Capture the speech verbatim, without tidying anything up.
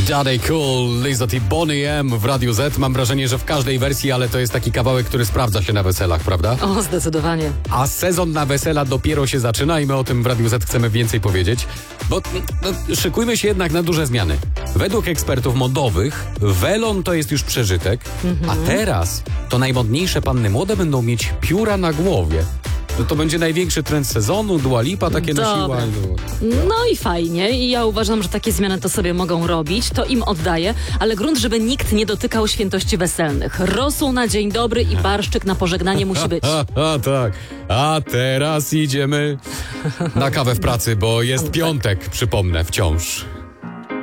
Daddy Cool, Lizot i Bonnie M w Radiu Z. Mam wrażenie, że w każdej wersji, ale to jest taki kawałek, który sprawdza się na weselach, prawda? O, zdecydowanie. A sezon na wesela dopiero się zaczyna i my o tym w Radiu Z chcemy więcej powiedzieć, bo no, szykujmy się jednak na duże zmiany. Według ekspertów modowych welon to jest już przeżytek, mhm. a teraz to najmodniejsze panny młode będą mieć pióra na głowie. To, to będzie największy trend sezonu, Dua Lipa takie Dobra. nosiła. No i fajnie. I ja uważam, że takie zmiany to sobie mogą robić. To im oddaję. Ale grunt, żeby nikt nie dotykał świętości weselnych. Rosół na dzień dobry i barszczyk na pożegnanie musi być. A, a tak. A teraz idziemy na kawę w pracy, bo jest piątek, przypomnę, wciąż.